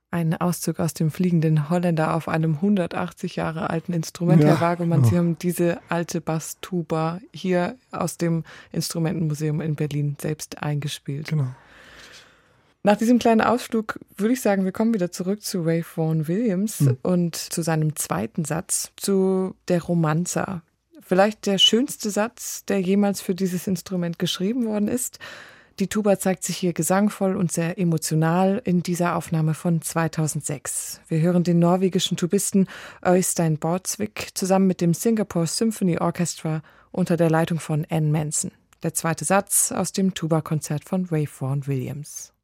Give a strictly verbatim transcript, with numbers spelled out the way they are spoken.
Ein Auszug aus dem Fliegenden Holländer auf einem hundertachtzig Jahre alten Instrument. Ja, Herr Wagemann, genau. Sie haben diese alte Basstuba hier aus dem Instrumentenmuseum in Berlin selbst eingespielt. Genau. Nach diesem kleinen Ausflug würde ich sagen, wir kommen wieder zurück zu Ray Vaughan Williams Hm. und zu seinem zweiten Satz, zu der Romanza. Vielleicht der schönste Satz, der jemals für dieses Instrument geschrieben worden ist. Die Tuba zeigt sich hier gesangvoll und sehr emotional in dieser Aufnahme von zweitausendsechs. Wir hören den norwegischen Tubisten Øystein Bordsvik zusammen mit dem Singapore Symphony Orchestra unter der Leitung von Ann Manson. Der zweite Satz aus dem Tuba-Konzert von Ray Vaughan Williams.